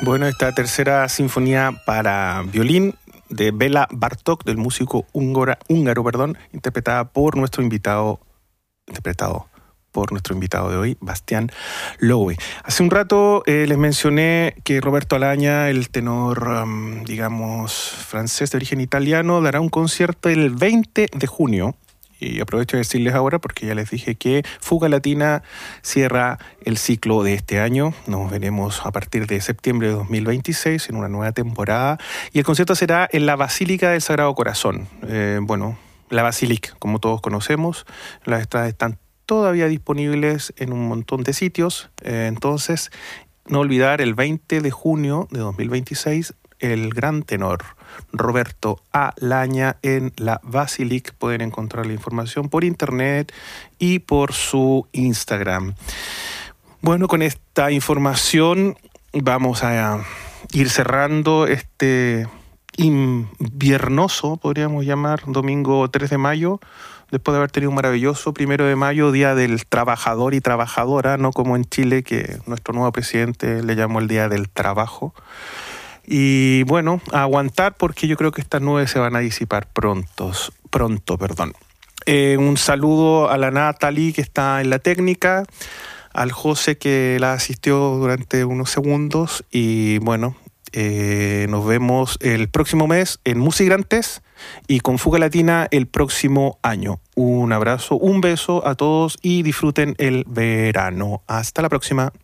Bueno, esta tercera sinfonía para violín de Béla Bartók, del músico húngaro, interpretada por nuestro invitado de hoy, Bastián Lowe. Hace un rato les mencioné que Roberto Alaña, el tenor, francés de origen italiano, dará un concierto el 20 de junio. Y aprovecho de decirles ahora, porque ya les dije que Fuga Latina cierra el ciclo de este año. Nos veremos a partir de septiembre de 2026 en una nueva temporada. Y el concierto será en la Basílica del Sagrado Corazón. La Basílica, como todos conocemos. Las entradas están todavía disponibles en un montón de sitios. Entonces, no olvidar, el 20 de junio de 2026, el gran tenor Roberto Alaña en la Basílica. Pueden encontrar la información por internet y por su Instagram. Bueno, con esta información vamos a ir cerrando este inviernoso, podríamos llamar, domingo 3 de mayo, después de haber tenido un maravilloso 1 de mayo, Día del Trabajador y Trabajadora, no como en Chile, que nuestro nuevo presidente le llamó el Día del Trabajo. Y bueno, a aguantar, porque yo creo que estas nubes se van a disipar pronto. Un saludo a la Natalie, que está en la técnica, al José, que la asistió durante unos segundos, y bueno, nos vemos el próximo mes en Musigrantes y con Fuga Latina el próximo año. Un abrazo, un beso a todos y disfruten el verano. Hasta la próxima.